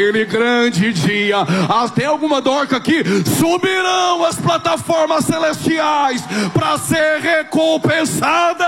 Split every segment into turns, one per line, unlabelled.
Aquele grande dia, tem alguma Dorca aqui? Subirão as plataformas celestiais para ser recompensada.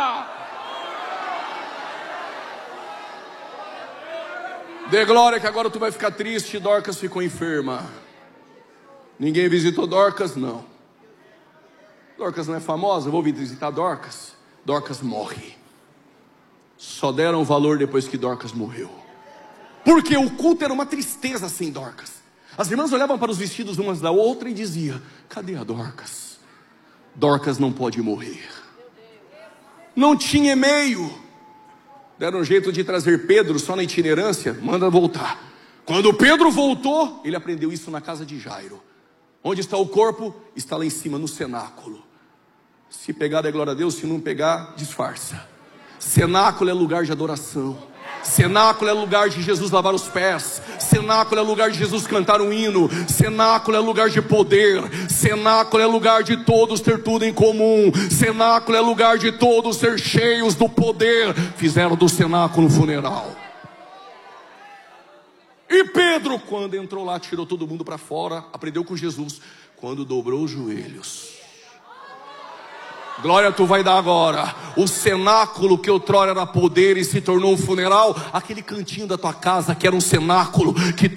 Dê glória que agora tu vai ficar triste. Dorcas ficou enferma. Ninguém visitou Dorcas? Não. Dorcas não é famosa? Vou vir visitar Dorcas. Dorcas morre. Só deram valor depois que Dorcas morreu. Porque o culto era uma tristeza sem Dorcas. As irmãs olhavam para os vestidos umas da outra e diziam: cadê a Dorcas? Dorcas não pode morrer. Não tinha e-mail. Deram um jeito de trazer Pedro só na itinerância. Manda voltar. Quando Pedro voltou, ele aprendeu isso na casa de Jairo. Onde está o corpo? Está lá em cima no cenáculo. Se pegar é glória a Deus, se não pegar, disfarça. Cenáculo é lugar de adoração. Cenáculo é lugar de Jesus lavar os pés. Cenáculo é lugar de Jesus cantar um hino. Cenáculo é lugar de poder. Cenáculo é lugar de todos ter tudo em comum. Cenáculo é lugar de todos ser cheios do poder. Fizeram do cenáculo um funeral. E Pedro, quando entrou lá, tirou todo mundo para fora, aprendeu com Jesus. Quando dobrou os joelhos, glória tu vai dar agora. O cenáculo que outrora era poder e se tornou um funeral. Aquele cantinho da tua casa que era um cenáculo, que